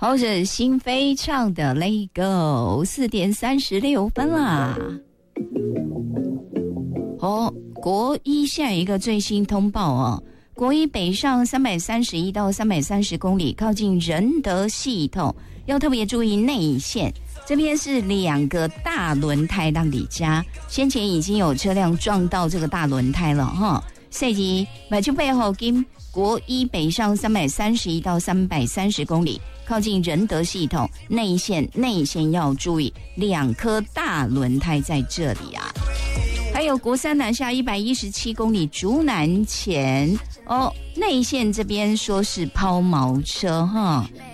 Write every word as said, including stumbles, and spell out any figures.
好，是新飞唱的 Let Go， 四点三十六分啦。哦，国一现在有一个最新通报哦，国一北上三百三十一到三百三十公里，靠近仁德系统，要特别注意内线。这边是两个大轮胎让你加，先前已经有车辆撞到这个大轮胎了哈。赛季买就背后跟国一北上三百三十一到三百三十公里，靠近仁德系统内线，内线要注意，两颗大轮胎在这里啊。还有国三南下一百一十七公里竹南前哦，内线这边说是抛锚车哈，